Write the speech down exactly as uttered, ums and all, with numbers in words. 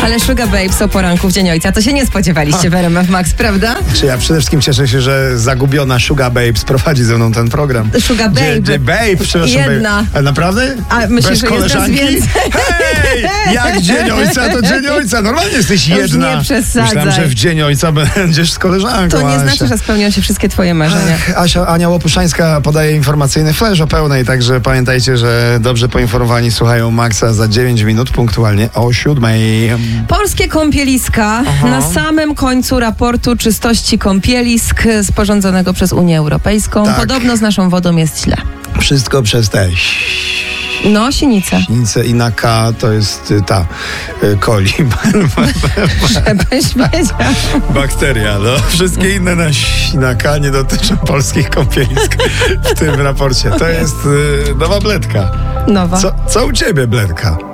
Ale Sugar Babes o poranku w Dzień Ojca, to się nie spodziewaliście w R M F Max, prawda? Czy ja przede wszystkim cieszę się, że zagubiona Sugar Babes prowadzi ze mną ten program. Sugar Babe. Dzie, babe, przepraszam. Jedna. Babe. A naprawdę? A myślisz, Bez że koleżanki? jest nas więcej? Hej! Jak Dzień Ojca, to Dzień Ojca. Normalnie jesteś Już jedna. nie przesadzaj. Myślałem, że w Dzień Ojca będziesz z koleżanką. To nie Asia. znaczy, że spełnią się wszystkie twoje marzenia. Ach, Asia, Ania Łopuszańska podaje informacyjny flash o pełnej, także pamiętajcie, że dobrze poinformowani słuchają Maxa za dziewięć minut punktualnie o siódmej. Polskie kąpieliska Aha. na samym końcu raportu czystości kąpielisk sporządzonego przez Unię Europejską. Tak. Podobno z naszą wodą jest źle. Wszystko przez te No, sinice. sinicę i na K to jest y, ta y, coli. Żebyś wiedział. Bakteria, no. Wszystkie inne na, si- na K nie dotyczą polskich kąpielisk w tym raporcie. To jest y, nowa bledka. Nowa. Co, co u ciebie, bledka?